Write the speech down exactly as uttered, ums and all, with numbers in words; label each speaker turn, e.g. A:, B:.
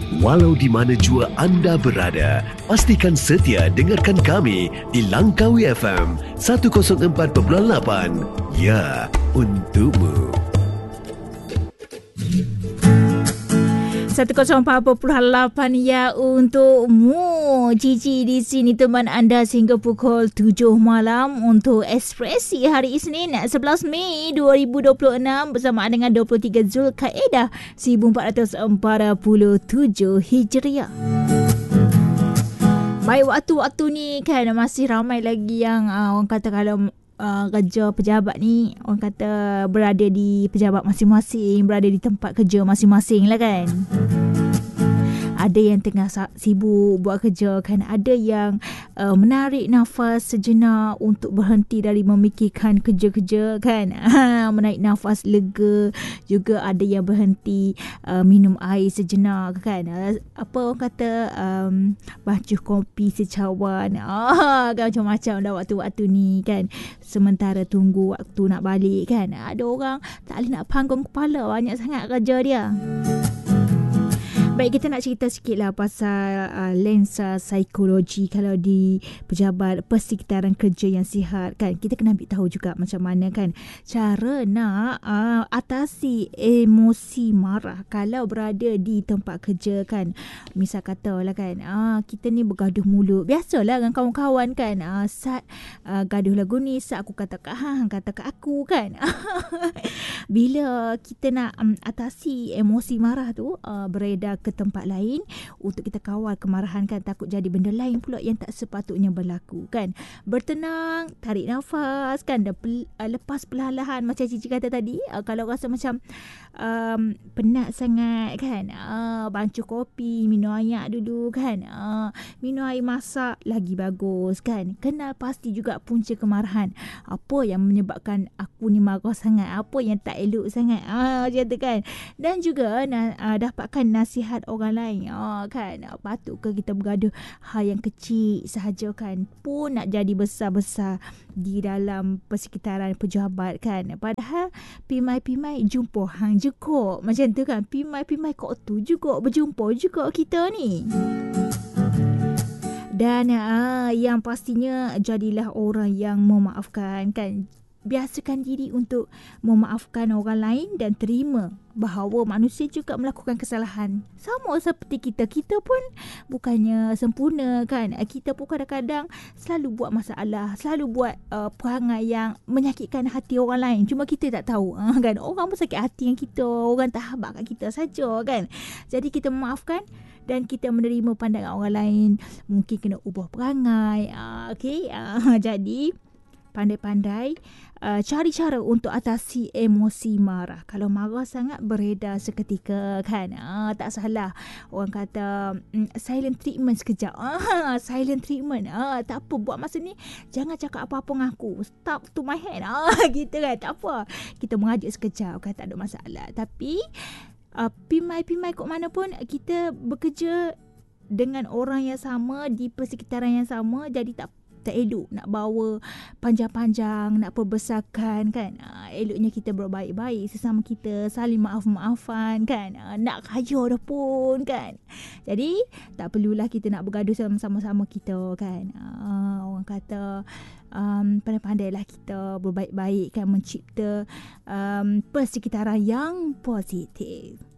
A: Walau di mana jua anda berada, pastikan setia dengarkan kami di Langkawi F M seratus empat perpuluhan lapan. Ya, untukmu.
B: seratus empat perpuluhan lapan ya untukmu. Cici di sini teman anda sehingga pukul tujuh malam untuk Ekspresi hari Isnin sebelas Mei dua ribu dua puluh enam bersamaan dengan dua puluh tiga Zulkaidah seribu empat ratus empat puluh tujuh Hijriah. Baik, waktu-waktu ni kan masih ramai lagi yang uh, orang kata kalau Uh, kerja pejabat ni, orang kata berada di pejabat masing-masing, berada di tempat kerja masing-masing lah kan. Ada yang tengah sibuk buat kerja kan, ada yang uh, menarik nafas sejenak untuk berhenti dari memikirkan kerja-kerja kan. Menarik nafas lega. Juga ada yang berhenti uh, minum air sejenak kan. Uh, apa orang kata um, bacuh kopi secawan. Ah, kan macam-macam dah waktu-waktu ni kan. Sementara tunggu waktu nak balik kan. Ada orang tak boleh nak panggung kepala, banyak sangat kerja dia. Baik, kita nak cerita sikit lah pasal uh, lensa psikologi kalau di pejabat persekitaran kerja yang sihat kan. Kita kena ambil tahu juga macam mana kan cara nak uh, atasi emosi marah kalau berada di tempat kerja kan. Misal katalah kan, uh, kita ni bergaduh mulut. Biasalah dengan kawan-kawan kan. Uh, saat uh, gaduh lagu ni, saat aku kata kat hang, kata kat aku kan. Bila kita nak um, atasi emosi marah tu, uh, beredar ke tempat lain untuk kita kawal kemarahan kan, takut jadi benda lain pula yang tak sepatutnya berlaku kan. Bertenang, tarik nafas kan, dan pel- uh, lepas perlahan-lahan macam Cici kata tadi. Uh, kalau rasa macam um, penat sangat kan, uh, bancuh kopi, minum air dulu kan, uh, minum air masak lagi bagus kan. Kenal pasti juga punca kemarahan, apa yang menyebabkan aku ni marah sangat, apa yang tak elok sangat, uh, macam tu kan. Dan juga na- uh, dapatkan nasihat orang lain, oh, kan, patut ke kita bergaduh hal yang kecil sahaja kan pun nak jadi besar-besar di dalam persekitaran pejabat kan. Padahal pimai-pimai jumpa hang jekok macam tu kan, pimai-pimai kok tu juga berjumpa juga kita ni. Dan uh, yang pastinya jadilah orang yang memaafkan kan. Biasakan diri untuk memaafkan orang lain dan terima bahawa manusia juga melakukan kesalahan. Sama seperti kita. Kita pun bukannya sempurna kan. Kita pun kadang-kadang selalu buat masalah, selalu buat uh, perangai yang menyakitkan hati orang lain. Cuma kita tak tahu uh, kan. Orang pun sakit hati dengan kita, orang tak habaq kat kita saja kan. Jadi kita memaafkan dan kita menerima pandangan orang lain. Mungkin kena ubah perangai. Uh, okay. Uh, jadi pandai-pandai uh, cari cara untuk atasi emosi marah. Kalau marah sangat beredar seketika kan, uh, tak salah. Orang kata um, silent treatment sekejap. Uh, silent treatment. Uh, tak apa, buat masa ni jangan cakap apa-apa dengan aku. Stop to my head. Uh, gitu kan, tak apa. Kita mengajuk sekejap kan, tak ada masalah. Tapi uh, pimai-pimai kok mana pun kita bekerja dengan orang yang sama di persekitaran yang sama, jadi tak tak elok nak bawa panjang-panjang, nak perbesarkan kan. Uh, eloknya kita berbaik-baik sesama kita, saling maaf-maafan kan. Uh, nak kaya dah pun kan. Jadi tak perlulah kita nak bergaduh sama-sama kita kan. Uh, orang kata um, pandai-pandailah kita berbaik-baik kan, mencipta um, persekitaran yang positif.